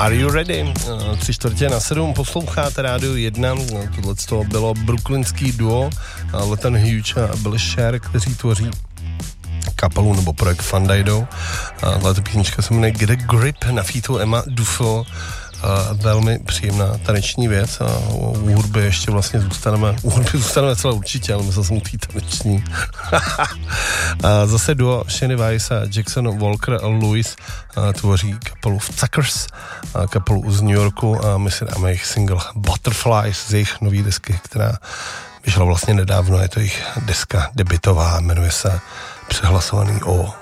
Are you ready? 6:45 posloucháte Rádio 1. Tohleto bylo brooklynský duo Lethan Hughes a Billy Sher, kteří tvoří kapelu nebo projekt Fundido. Tato písnička se jmenuje Get a Grip na featu Emma Duffel. Velmi příjemná taneční věc a u hudby ještě vlastně zůstaneme celé určitě, ale myslel jsem u té taneční. A zase duo Shani Weiss a Jackson Walker a Lewis tvoří kapelu Suckers, kapelu z New Yorku a my si dáme jejich single Butterflies z jejich nový desky, která vyšla vlastně nedávno, je to jejich deska debutová, jmenuje se Přehlasovaný O.